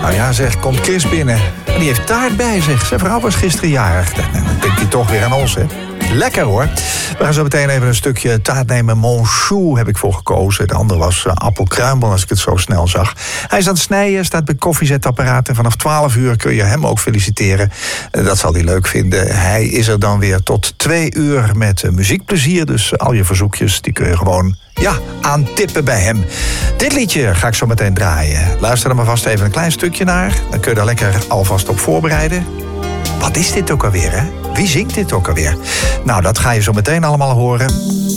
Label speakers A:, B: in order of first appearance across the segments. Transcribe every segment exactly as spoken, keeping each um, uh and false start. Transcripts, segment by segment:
A: Nou ja, zeg, komt Chris binnen. En die heeft taart bij zich. Zijn vrouw was gisteren jarig. Dan denkt hij toch weer aan ons, hè. Lekker hoor. We gaan zo meteen even een stukje taart nemen. Mon Chou heb ik voor gekozen. De andere was uh, appelkruimel, als ik het zo snel zag. Hij is aan het snijden, staat bij koffiezetapparaat. En vanaf twaalf uur kun je hem ook feliciteren. Uh, dat zal hij leuk vinden. Hij is er dan weer tot twee uur met uh, muziekplezier. Dus uh, al je verzoekjes, die kun je gewoon ja, aantippen bij hem. Dit liedje ga ik zo meteen draaien. Luister er maar vast even een klein stukje naar. Dan kun je daar lekker alvast op voorbereiden. Wat is dit ook alweer, hè? Wie zingt dit ook alweer? Nou, dat ga je zo meteen allemaal horen.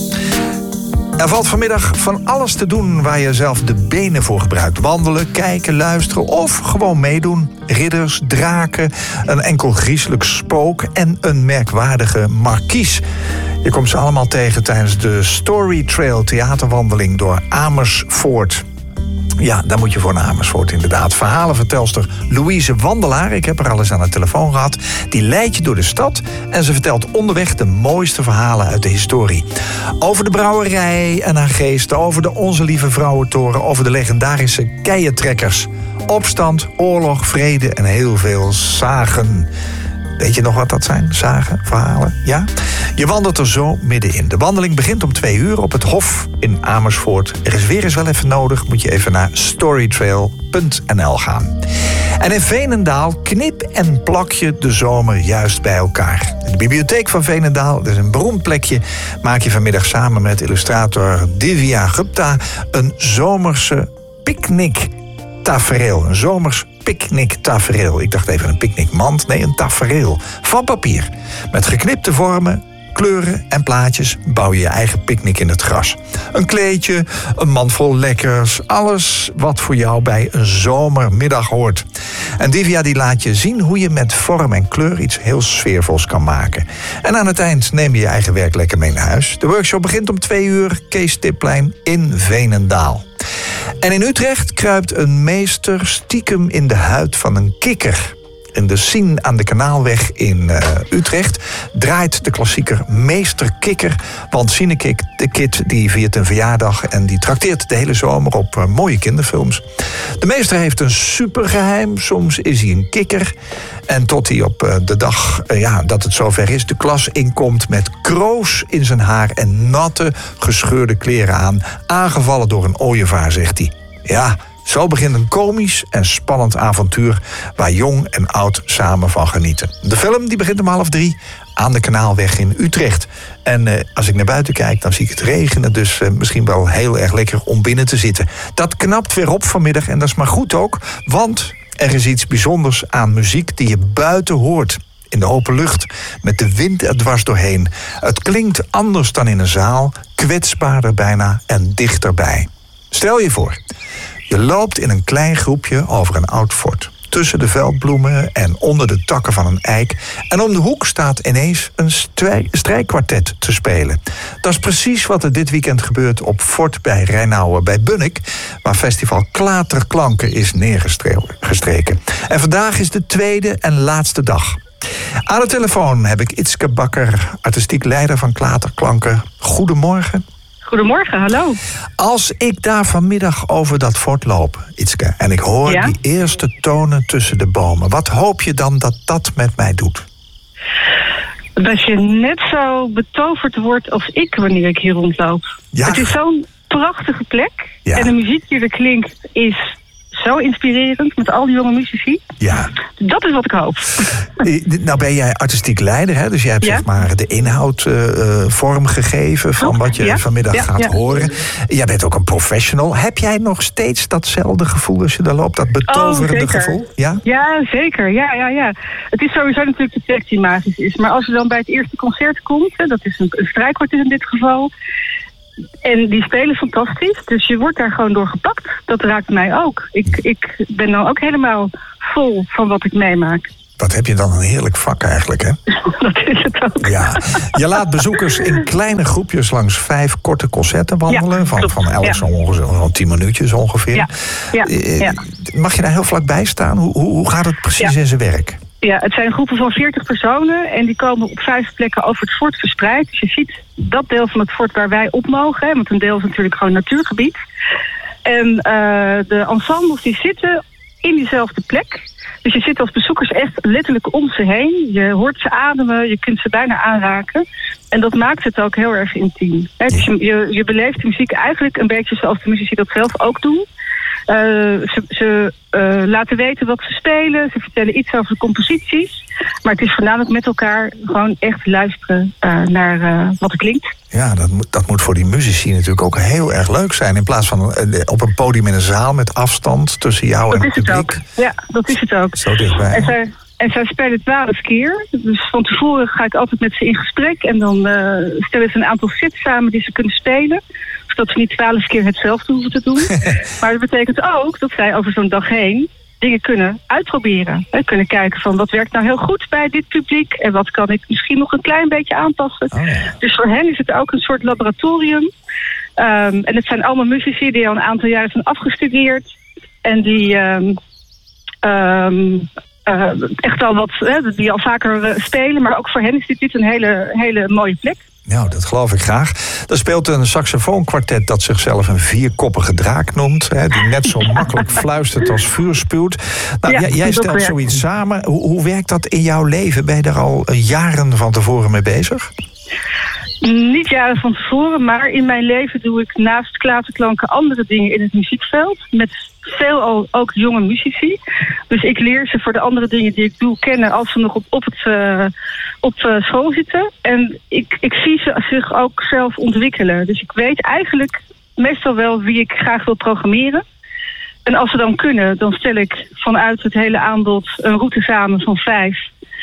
A: Er valt vanmiddag van alles te doen waar je zelf de benen voor gebruikt. Wandelen, kijken, luisteren of gewoon meedoen. Ridders, draken, een enkel griezelig spook en een merkwaardige markies. Je komt ze allemaal tegen tijdens de Story Trail theaterwandeling door Amersfoort. Ja, daar moet je voor naar Amersfoort inderdaad. Verhalenvertelster Louise Wandelaar, ik heb haar al eens aan de telefoon gehad, die leidt je door de stad en ze vertelt onderweg de mooiste verhalen uit de historie. Over de brouwerij en haar geesten, over de Onze Lieve Vrouwentoren, over de legendarische keientrekkers. Opstand, oorlog, vrede en heel veel zagen. Weet je nog wat dat zijn? Zagen, verhalen, ja? Je wandelt er zo middenin. De wandeling begint om twee uur op het Hof in Amersfoort. Er is weer eens wel even nodig, moet je even naar storytrail punt n l gaan. En in Veenendaal knip en plak je de zomer juist bij elkaar. In de bibliotheek van Veenendaal, dat is een beroemd plekje, maak je vanmiddag samen met illustrator Divya Gupta een zomerse picknick tafereel. Een zomers picknick-tafereel. Ik dacht even een picknickmand. Nee, een tafereel. Van papier. Met geknipte vormen, kleuren en plaatjes bouw je je eigen picknick in het gras. Een kleedje, een mand vol lekkers. Alles wat voor jou bij een zomermiddag hoort. En Divya die laat je zien hoe je met vorm en kleur iets heel sfeervols kan maken. En aan het eind neem je je eigen werk lekker mee naar huis. De workshop begint om twee uur. Kees Tipplein in Veenendaal. En in Utrecht kruipt een meester stiekem in de huid van een kikker. In de Sien aan de Kanaalweg in uh, Utrecht draait de klassieker Meester Kikker. Want Sinekik, de kid, die viert een verjaardag en die trakteert de hele zomer op uh, mooie kinderfilms. De meester heeft een supergeheim. Soms is hij een kikker. En tot hij op uh, de dag uh, ja, dat het zover is de klas inkomt met kroos in zijn haar en natte gescheurde kleren aan. Aangevallen door een ooievaar, zegt hij. Ja, zo begint een komisch en spannend avontuur waar jong en oud samen van genieten. De film die begint om half drie aan de Kanaalweg in Utrecht. En uh, als ik naar buiten kijk, dan zie ik het regenen. Dus uh, misschien wel heel erg lekker om binnen te zitten. Dat knapt weer op vanmiddag en dat is maar goed ook. Want er is iets bijzonders aan muziek die je buiten hoort. In de open lucht, met de wind er dwars doorheen. Het klinkt anders dan in een zaal, kwetsbaarder bijna en dichterbij. Stel je voor, je loopt in een klein groepje over een oud fort. Tussen de veldbloemen en onder de takken van een eik. En om de hoek staat ineens een strij- strijkkwartet te spelen. Dat is precies wat er dit weekend gebeurt op Fort bij Rijnauwen bij Bunnik, waar festival Klaterklanken is neergestreken. En vandaag is de tweede en laatste dag. Aan de telefoon heb ik Itske Bakker, artistiek leider van Klaterklanken. Goedemorgen.
B: Goedemorgen, hallo.
A: Als ik daar vanmiddag over dat fort loop, Itske, en ik hoor ja? die eerste tonen tussen de bomen, wat hoop je dan dat dat met mij doet?
B: Dat je net zo betoverd wordt als ik wanneer ik hier rondloop. Ja. Het is zo'n prachtige plek. Ja. En de muziek die er klinkt is zo inspirerend met al die jonge muzici.
A: Ja.
B: Dat is wat ik hoop.
A: Nou ben jij artistiek leider, hè? Dus jij hebt ja? zeg maar de inhoud uh, vormgegeven van wat je ja? vanmiddag ja, gaat ja. horen. Jij bent ook een professional. Heb jij nog steeds datzelfde gevoel als je daar loopt? Dat betoverende oh, gevoel? Ja?
B: ja, zeker. Ja, ja, ja. Het is sowieso natuurlijk de plek die magisch is. Maar als je dan bij het eerste concert komt, hè, dat is een, een strijkkwartet in dit geval. En die spelen fantastisch, dus je wordt daar gewoon door gepakt. Dat raakt mij ook. Ik, ik ben dan ook helemaal vol van wat ik meemaak.
A: Wat heb je dan een heerlijk vak eigenlijk, hè?
B: Dat is het ook.
A: Ja. Je laat bezoekers in kleine groepjes langs vijf korte concerten wandelen. Ja, van, van elk ja. zo'n ongeveer tien minuutjes ongeveer. Ja. Ja. Ja. Mag je daar heel vlakbij staan? Hoe, hoe, hoe gaat het precies ja. in zijn werk?
B: Ja, het zijn groepen van veertig personen en die komen op vijf plekken over het fort verspreid. Dus je ziet dat deel van het fort waar wij op mogen, hè, want een deel is natuurlijk gewoon natuurgebied. En uh, de ensembles die zitten in diezelfde plek. Dus je zit als bezoekers echt letterlijk om ze heen. Je hoort ze ademen, je kunt ze bijna aanraken. En dat maakt het ook heel erg intiem. Hè? Dus je, je, je beleeft de muziek eigenlijk een beetje zoals de muzici dat zelf ook doen. Uh, ze ze uh, laten weten wat ze spelen. Ze vertellen iets over de composities. Maar het is voornamelijk met elkaar gewoon echt luisteren uh, naar uh, wat er klinkt.
A: Ja, dat moet, dat moet voor die muzici natuurlijk ook heel erg leuk zijn. In plaats van uh, op een podium in een zaal met afstand tussen jou
B: dat
A: en het publiek.
B: Dat is het ook. Ja, dat is het ook.
A: Zo dichtbij.
B: En zij, en zij spelen twaalf keer. Dus van tevoren ga ik altijd met ze in gesprek. En dan uh, stellen ze een aantal sets samen die ze kunnen spelen. Zodat ze niet twaalf keer hetzelfde hoeven te doen. Maar dat betekent ook dat zij over zo'n dag heen dingen kunnen uitproberen. Hè, kunnen kijken van wat werkt nou heel goed bij dit publiek en wat kan ik misschien nog een klein beetje aanpassen. Oh ja. Dus voor hen is het ook een soort laboratorium. Um, en het zijn allemaal muzici die al een aantal jaren zijn afgestudeerd en die um, um, uh, echt al wat, hè, die al vaker uh, spelen, maar ook voor hen is dit, dit een hele, hele mooie plek.
A: Nou, dat geloof ik graag. Er speelt een saxofoonkwartet dat zichzelf een vierkoppige draak noemt. Hè, die net zo makkelijk fluistert als vuur spuwt. Nou, ja, jij, jij stelt zoiets samen. Hoe, hoe werkt dat in jouw leven? Ben je daar al jaren van tevoren mee bezig?
B: Niet jaren van tevoren, maar in mijn leven doe ik naast klaterklanken andere dingen in het muziekveld. Met veel ook jonge muzici. Dus ik leer ze voor de andere dingen die ik doe kennen als ze nog op, op, het, uh, op uh, school zitten. En ik, ik zie ze zich ook zelf ontwikkelen. Dus ik weet eigenlijk meestal wel wie ik graag wil programmeren. En als ze dan kunnen, dan stel ik vanuit het hele aanbod een route samen van vijf.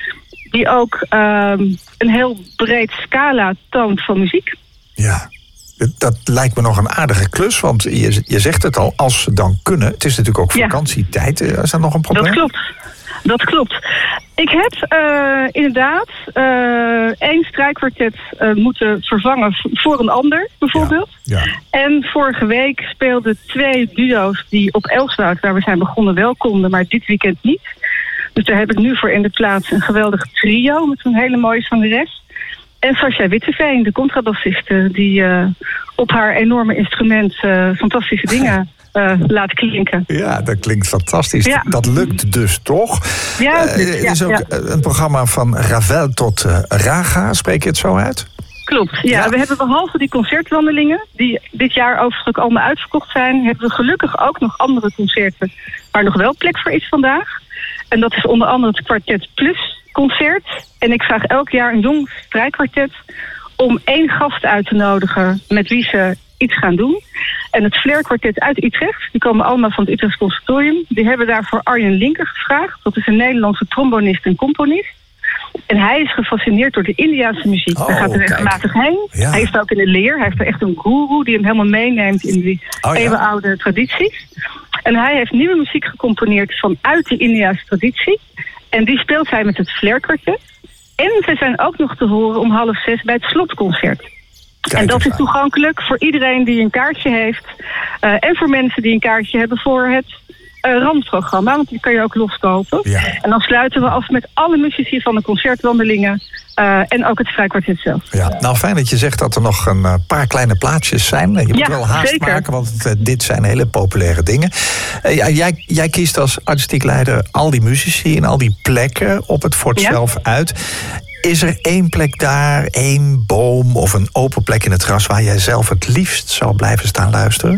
B: Die ook um, een heel breed scala toont van muziek.
A: Ja, dat lijkt me nog een aardige klus. Want je, je zegt het al, als ze dan kunnen. Het is natuurlijk ook vakantietijd. Ja. Is dat nog een probleem?
B: Dat klopt. Dat klopt. Ik heb uh, inderdaad uh, één strijkkwartet uh, moeten vervangen voor een ander, bijvoorbeeld. Ja. Ja. En vorige week speelden twee duo's die op Elswoud, waar we zijn begonnen, wel konden, maar dit weekend niet. Dus daar heb ik nu voor in de plaats een geweldig trio met een hele mooie zangeres. En Sascha Witteveen, de contrabassiste, die uh, op haar enorme instrument uh, fantastische dingen uh, laat klinken.
A: Ja, dat klinkt fantastisch. Ja. Dat lukt dus toch?
B: Ja,
A: uh, het is ook ja. een programma van Ravel tot uh, Raga, spreek je het zo uit?
B: Klopt, ja. ja. We hebben behalve die concertwandelingen, die dit jaar overigens allemaal uitverkocht zijn, hebben we gelukkig ook nog andere concerten waar nog wel plek voor is vandaag. En dat is onder andere het Kwartet Plus concert. En ik vraag elk jaar een jong strijkkwartet om één gast uit te nodigen met wie ze iets gaan doen. En het Flair Kwartet uit Utrecht, die komen allemaal van het Utrechts Conservatorium. Die hebben daarvoor Arjen Linker gevraagd. Dat is een Nederlandse trombonist en componist. En hij is gefascineerd door de Indiase muziek. Oh, hij gaat er regelmatig heen. Ja. Hij is ook in de leer. Hij heeft er echt een guru die hem helemaal meeneemt in die oh, eeuwenoude ja. tradities. En hij heeft nieuwe muziek gecomponeerd vanuit de Indiase traditie. En die speelt hij met het Flair Kwartet. En ze zijn ook nog te horen om half zes bij het slotconcert. Kijk en dat is toegankelijk voor iedereen die een kaartje heeft. Uh, en voor mensen die een kaartje hebben voor het uh, randprogramma. Want die kan je ook loskopen. Ja. En dan sluiten we af met alle muzici van de concertwandelingen. Uh, en ook het strijkkwartet zelf.
A: Ja, nou, fijn dat je zegt dat er nog een uh, paar kleine plaatjes zijn. Je moet ja, wel haast
B: zeker.
A: maken, want uh, dit zijn hele populaire dingen. Uh, ja, jij, jij kiest als artistiek leider al die muzici en al die plekken op het fort ja. zelf uit. Is er één plek daar, één boom of een open plek in het gras waar jij zelf het liefst zou blijven staan luisteren?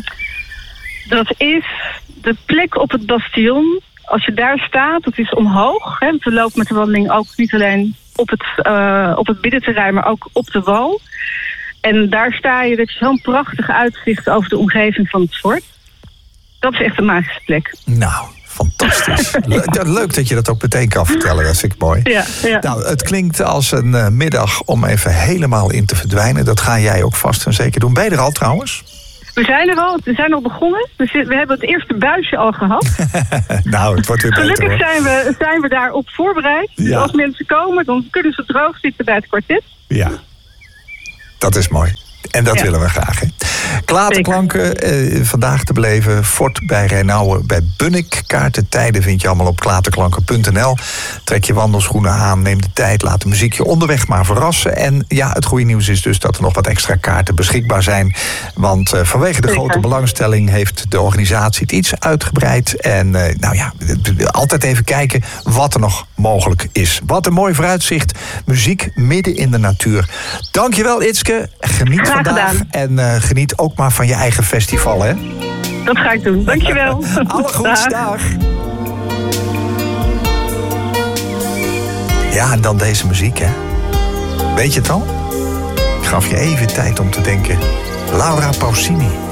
B: Dat is de plek op het bastion. Als je daar staat, dat is omhoog. Hè, we lopen met de wandeling ook niet alleen op het, uh, op het binnenterrein, maar ook op de wal. En daar sta je, dat is zo'n prachtig uitzicht over de omgeving van het fort. Dat is echt een magische plek.
A: Nou, fantastisch. Le- leuk dat je dat ook meteen kan vertellen, dat vind ik mooi.
B: Ja, ja.
A: Nou, het klinkt als een uh, middag om even helemaal in te verdwijnen. Dat ga jij ook vast en zeker doen. Ben je er al trouwens?
B: We zijn er al, we zijn al begonnen. We, zit, we hebben het eerste buisje al gehad.
A: Nou, het wordt weer beter,
B: Gelukkig
A: hoor.
B: zijn we, zijn we daarop voorbereid. Ja. Dus als mensen komen, dan kunnen ze droog zitten bij het kwartet.
A: Ja, dat is mooi. En dat
B: Ja.
A: willen we graag, hè? Klaterklanken, eh, vandaag te beleven. Fort bij Reinouwen bij Bunnik. Kaarten, tijden vind je allemaal op klaterklanken punt n l. Trek je wandelschoenen aan, neem de tijd, laat de muziek je onderweg maar verrassen. En ja, het goede nieuws is dus dat er nog wat extra kaarten beschikbaar zijn. Want uh, vanwege de
B: Zeker.
A: grote belangstelling heeft de organisatie het iets uitgebreid. En uh, nou ja, altijd even kijken wat er nog mogelijk is. Wat een mooi vooruitzicht. Muziek midden in de natuur. Dankjewel, Itske. Geniet
B: Graag
A: vandaag.
B: gedaan.
A: En uh, geniet ook maar van je eigen festival, hè?
B: Dat ga ik doen. Dankjewel.
A: Alle goeds,
B: Dag.
A: dag. Ja, en dan deze muziek, hè? Weet je het al? Ik gaf je even tijd om te denken. Laura Pausini.